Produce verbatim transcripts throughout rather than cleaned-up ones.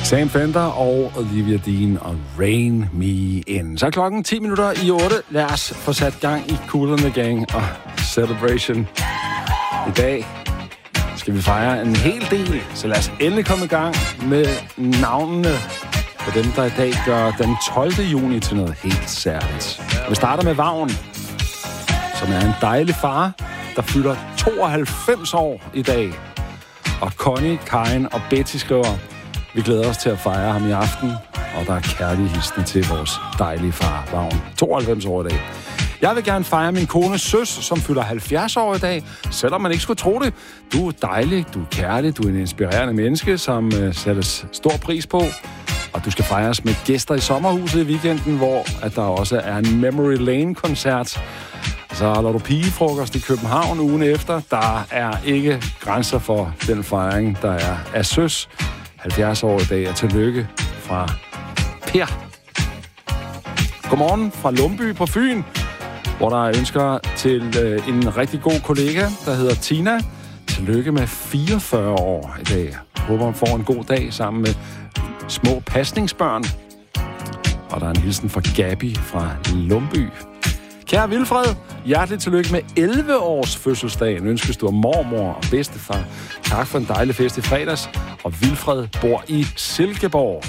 Sam Fender og Olivia Dean og Rain Me In. Så er klokken ti minutter i otte. Lad os få sat gang i Kool and the Gang og Celebration. I dag skal vi fejre en hel del, så lad os endelig komme i gang med navnene på dem, der i dag gør den tolvte juni til noget helt særligt. Vi starter med Vagn, som er en dejlig far, der fylder tooghalvfems år i dag. Og Connie, Karin og Betty skriver: vi glæder os til at fejre ham i aften, og der er kærlige hilsner til vores dejlige far, Vagn. tooghalvfems år i dag. Jeg vil gerne fejre min kones søs, som fylder halvfjerds år i dag, selvom man ikke skulle tro det. Du er dejlig, du er kærlig, du er en inspirerende menneske, som øh, sættes stor pris på. Og du skal fejres med gæster i sommerhuset i weekenden, hvor at der også er en Memory Lane-koncert. Så holder du pigefrokost i København ugen efter. Der er ikke grænser for den fejring, der er af søs. halvfjerds år i dag, og tillykke fra Per. Godmorgen fra Lumby på Fyn, hvor der er ønsker til øh, en rigtig god kollega, der hedder Tina. Tillykke med fireogfyrre år i dag. Håber, man får en god dag sammen med små pasningsbørn. Og der er en hilsen fra Gabi fra Lumby. Kære Vilfred, hjerteligt tillykke med elleve års fødselsdagen. Ønskes du af mormor og bedstefar. Tak for en dejlig fest i fredags. Og Vilfred bor i Silkeborg.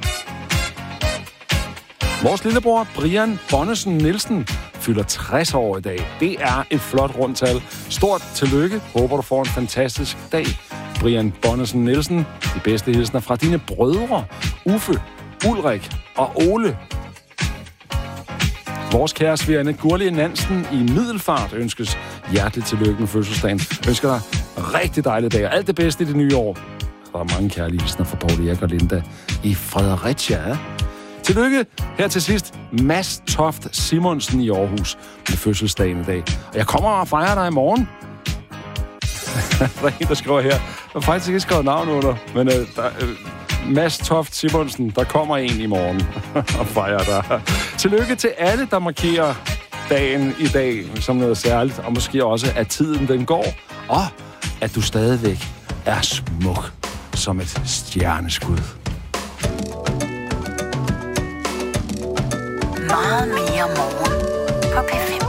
Vores lillebror, Brian Bonnesen Nielsen, fylder tres år i dag. Det er et flot rundtal. Stort tillykke. Håber, du får en fantastisk dag. Brian Bonnesen Nielsen, de bedste hilsner fra dine brødre, Uffe, Ulrik og Ole. Vores kære svigerinde Gurli Nansen i Middelfart ønskes hjerteligt tillykke med fødselsdagen. Ønsker dig rigtig dejlig dag og alt det bedste i det nye år. Der er mange kærlige hilsner fra Paul Erik og Linda i Fredericia. Tillykke her til sidst, Mads Toft Simonsen i Aarhus med fødselsdagen i dag. Og jeg kommer og fejrer dig i morgen. Der er en, der skriver her. Jeg har faktisk ikke skrevet navn under, men uh, der, uh, Mads Toft Simonsen, der kommer en i morgen og fejrer dig. Tillykke til alle, der markerer dagen i dag som noget særligt, og måske også, at tiden den går, og at du stadigvæk er smuk som et stjerneskud. Meget mere morgen på P fem.